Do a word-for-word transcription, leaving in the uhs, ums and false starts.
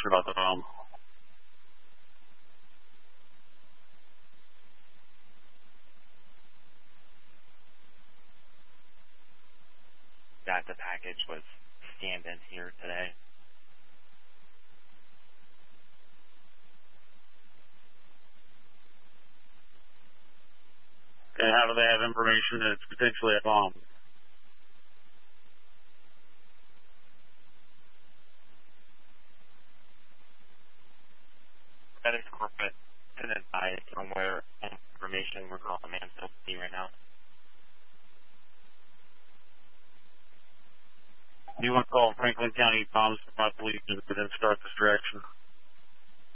information about the bomb. That the package was scanned in here today. And how do they have information that it's potentially a bomb? That is corporate to advise on where information we're calling Mansfield City right now. Do you want to call Franklin County Bomb Squad Police and then start this direction?